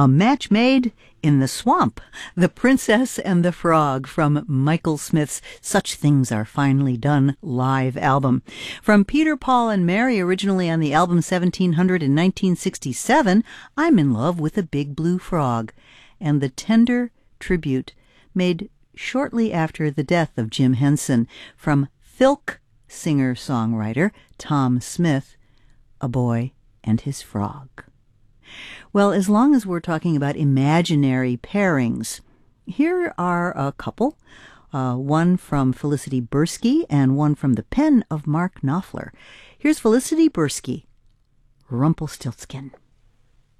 A Match Made in the Swamp, The Princess and the Frog from Michael Smith's Such Things Are Finely Done live album. From Peter, Paul, and Mary, originally on the album 1700 in 1967, I'm in Love with a Big Blue Frog, and the tender tribute made shortly after the death of Jim Henson from Filk singer-songwriter Tom Smith, A Boy and His Frog. Well, as long as we're talking about imaginary pairings, here are a couple, one from Felicity Bursky and one from the pen of Mark Knopfler. Here's Felicity Bursky, Rumpelstiltskin.